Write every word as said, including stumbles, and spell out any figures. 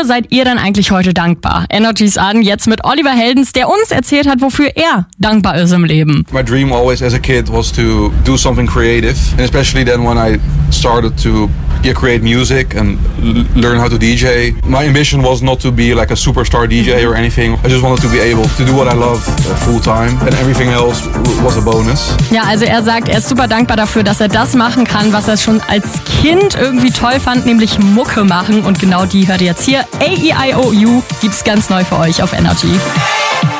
Wofür seid ihr denn eigentlich heute dankbar? Energy's an, jetzt mit Oliver Heldens, der uns erzählt hat, wofür er dankbar ist im Leben. My dream always as a kid was to do something creative, and especially then when I started to yeah, create music and l- learn how to D J. My ambition was not to be like a superstar D J or anything. I just wanted to be able to do what I love uh, full time, and everything else w- was a bonus. Ja, also er sagt, er ist super dankbar dafür, dass er das machen kann, was er schon als Kind irgendwie toll fand, nämlich Mucke machen. Und genau die hört ihr jetzt hier. A E I O U gibt's ganz neu für euch auf Energy.